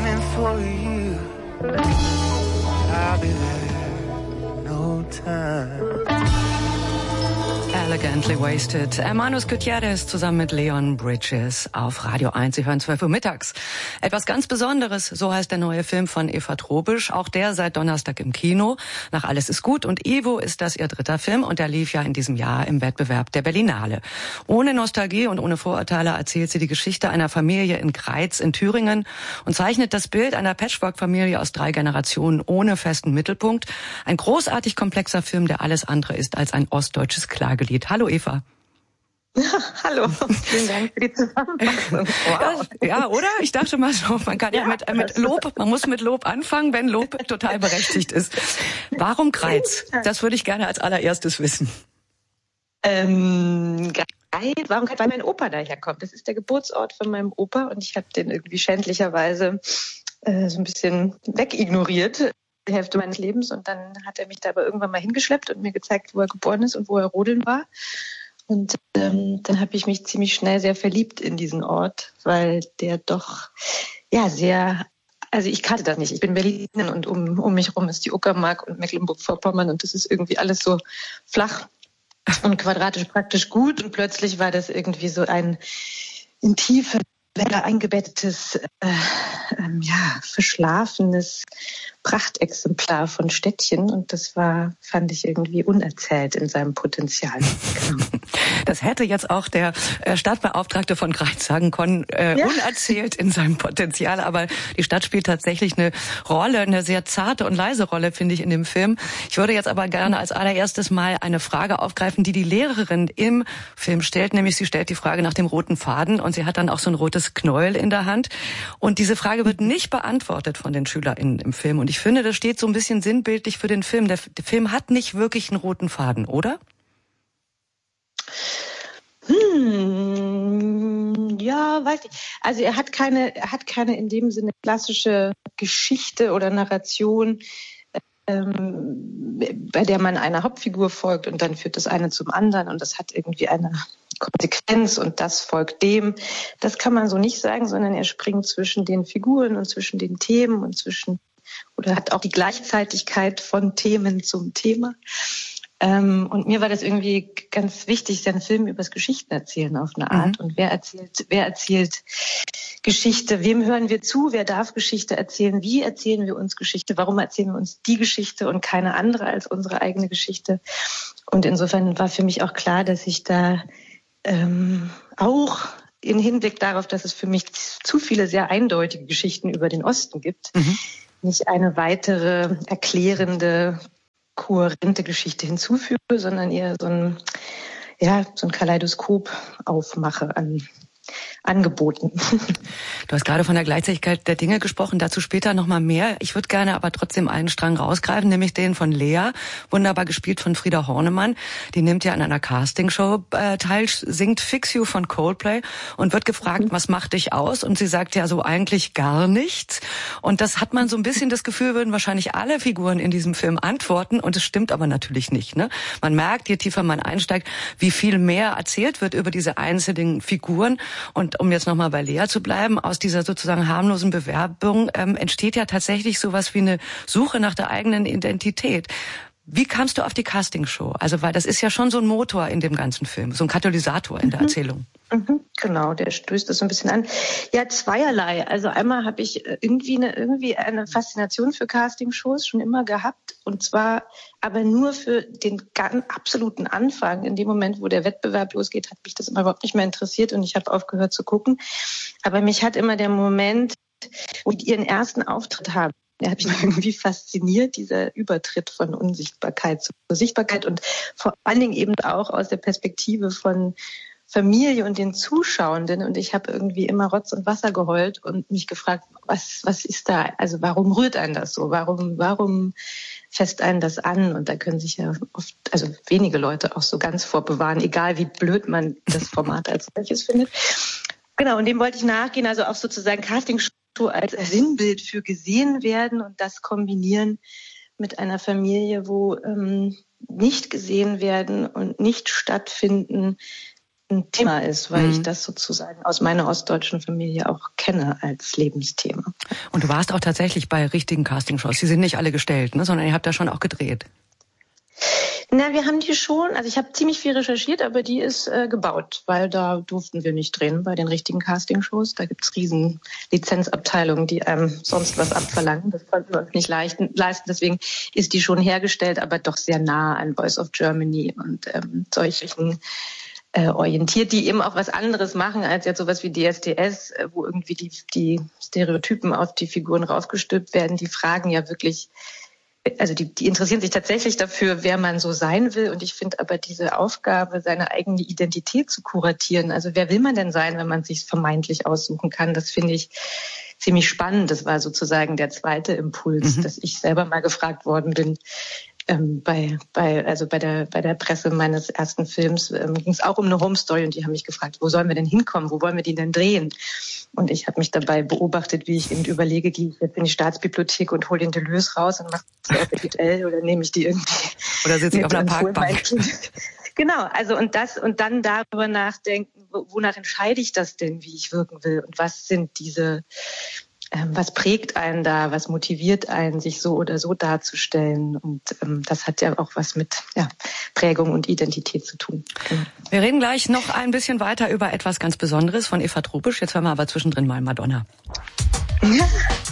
coming for you. I'll be there, no time. Elegantly Wasted. Hermanos Gutierrez zusammen mit Leon Bridges auf Radio 1. Sie hören 12 Uhr mittags. Etwas ganz Besonderes, so heißt der neue Film von Eva Tropisch. Auch der seit Donnerstag im Kino. Nach Alles ist gut und Ivo ist das ihr dritter Film und der lief ja in diesem Jahr im Wettbewerb der Berlinale. Ohne Nostalgie und ohne Vorurteile erzählt sie die Geschichte einer Familie in Greiz in Thüringen und zeichnet das Bild einer Patchwork-Familie aus 3 Generationen ohne festen Mittelpunkt. Ein großartig komplexer Film, der alles andere ist als ein ostdeutsches Klagelied. Hallo Eva. Hallo, vielen Dank für die Zusammenfassung. Wow. Ja, oder? Ich dachte mal so, man kann ja mit Lob, man muss mit Lob anfangen, wenn Lob total berechtigt ist. Warum Greiz? Das würde ich gerne als allererstes wissen. Warum Greiz? Weil mein Opa daherkommt. Das ist der Geburtsort von meinem Opa und ich habe den irgendwie schändlicherweise so ein bisschen wegignoriert. Die Hälfte meines Lebens und dann hat er mich da aber irgendwann mal hingeschleppt und mir gezeigt, wo er geboren ist und wo er rodeln war. Und dann habe ich mich ziemlich schnell sehr verliebt in diesen Ort, weil der doch sehr, also ich kannte das nicht. Ich bin Berlinerin und um mich rum ist die Uckermark und Mecklenburg-Vorpommern und das ist irgendwie alles so flach und quadratisch praktisch gut und plötzlich war das irgendwie so ein in tiefe Wälder eingebettetes, verschlafenes Prachtexemplar von Städtchen und das fand ich irgendwie unerzählt in seinem Potenzial. Genau. Das hätte jetzt auch der Stadtbeauftragte von Greiz sagen können, unerzählt in seinem Potenzial, aber die Stadt spielt tatsächlich eine Rolle, eine sehr zarte und leise Rolle, finde ich, in dem Film. Ich würde jetzt aber gerne als allererstes mal eine Frage aufgreifen, die Lehrerin im Film stellt, nämlich sie stellt die Frage nach dem roten Faden und sie hat dann auch so ein rotes Knäuel in der Hand und diese Frage wird nicht beantwortet von den SchülerInnen im Film und ich finde, das steht so ein bisschen sinnbildlich für den Film. Der Film hat nicht wirklich einen roten Faden, oder? Ja, weiß ich. Also er hat keine in dem Sinne klassische Geschichte oder Narration, bei der man einer Hauptfigur folgt und dann führt das eine zum anderen und das hat irgendwie eine Konsequenz und das folgt dem. Das kann man so nicht sagen, sondern er springt zwischen den Figuren und zwischen den Themen und oder hat auch die Gleichzeitigkeit von Themen zum Thema. Und mir war das irgendwie ganz wichtig, einen Film übers Geschichtenerzählen auf eine Art. Und wer erzählt Geschichte? Wem hören wir zu? Wer darf Geschichte erzählen? Wie erzählen wir uns Geschichte? Warum erzählen wir uns die Geschichte und keine andere als unsere eigene Geschichte? Und insofern war für mich auch klar, dass ich da auch in Hinblick darauf, dass es für mich zu viele sehr eindeutige Geschichten über den Osten gibt, nicht eine weitere erklärende, kohärente Geschichte hinzufüge, sondern eher so ein Kaleidoskop aufmache an Angeboten. Du hast gerade von der Gleichzeitigkeit der Dinge gesprochen, dazu später noch mal mehr. Ich würde gerne aber trotzdem einen Strang rausgreifen, nämlich den von Lea, wunderbar gespielt von Frieda Hornemann. Die nimmt ja an einer Castingshow teil, singt Fix You von Coldplay und wird gefragt, was macht dich aus? Und sie sagt ja so eigentlich gar nichts. Und das hat man so ein bisschen das Gefühl, würden wahrscheinlich alle Figuren in diesem Film antworten. Und es stimmt aber natürlich nicht, ne? Man merkt, je tiefer man einsteigt, wie viel mehr erzählt wird über diese einzelnen Figuren. Und um jetzt nochmal bei Lea zu bleiben, aus dieser sozusagen harmlosen Bewerbung entsteht ja tatsächlich sowas wie eine Suche nach der eigenen Identität. Wie kamst du auf die Castingshow? Also, weil das ist ja schon so ein Motor in dem ganzen Film, so ein Katalysator in der Erzählung. Genau, der stößt das so ein bisschen an. Ja, zweierlei. Also einmal habe ich irgendwie eine Faszination für Castingshows schon immer gehabt. Und zwar aber nur für den absoluten Anfang. In dem Moment, wo der Wettbewerb losgeht, hat mich das immer überhaupt nicht mehr interessiert und ich habe aufgehört zu gucken. Aber mich hat immer der Moment, wo die ihren ersten Auftritt haben, der hat mich irgendwie fasziniert, dieser Übertritt von Unsichtbarkeit zur Sichtbarkeit und vor allen Dingen eben auch aus der Perspektive von Familie und den Zuschauenden. Und ich habe irgendwie immer Rotz und Wasser geheult und mich gefragt, was ist da? Also warum rührt einen das so? Warum fässt einen das an? Und da können sich ja oft, also wenige Leute auch so ganz vorbewahren, egal wie blöd man das Format als solches findet. Genau, und dem wollte ich nachgehen, also auch sozusagen Castingshow als Sinnbild für gesehen werden und das kombinieren mit einer Familie, wo nicht gesehen werden und nicht stattfinden, ein Thema ist, weil ich das sozusagen aus meiner ostdeutschen Familie auch kenne als Lebensthema. Und du warst auch tatsächlich bei richtigen Castingshows. Die sind nicht alle gestellt, ne, sondern ihr habt da schon auch gedreht. Na, wir haben die schon, also ich habe ziemlich viel recherchiert, aber die ist gebaut, weil da durften wir nicht drehen bei den richtigen Castingshows. Da gibt's riesen Lizenzabteilungen, die einem sonst was abverlangen. Das konnten wir uns nicht leisten. Deswegen ist die schon hergestellt, aber doch sehr nah an Voice of Germany und solchen orientiert, die eben auch was anderes machen als jetzt sowas wie DSDS, wo irgendwie die Stereotypen auf die Figuren raufgestülpt werden. Die fragen ja wirklich, also die interessieren sich tatsächlich dafür, wer man so sein will. Und ich finde aber diese Aufgabe, seine eigene Identität zu kuratieren, also wer will man denn sein, wenn man sich vermeintlich aussuchen kann, das finde ich ziemlich spannend. Das war sozusagen der zweite Impuls, dass ich selber mal gefragt worden bin, bei der Presse meines ersten Films ging es auch um eine Home Story und die haben mich gefragt, wo sollen wir denn hinkommen, wo wollen wir die denn drehen? Und ich habe mich dabei beobachtet, wie ich eben überlege, gehe ich jetzt in die Staatsbibliothek und hole den Deleuze raus und mache das offiziell oder nehme ich die irgendwie oder sitze ich auf einer Parkbank? Genau, also und dann darüber nachdenken, wonach entscheide ich das denn, wie ich wirken will und was sind diese was prägt einen da, was motiviert einen, sich so oder so darzustellen? Und das hat ja auch was mit Prägung und Identität zu tun. Genau. Wir reden gleich noch ein bisschen weiter über etwas ganz Besonderes von Eva Tropisch. Jetzt hören wir aber zwischendrin mal Madonna. Ja.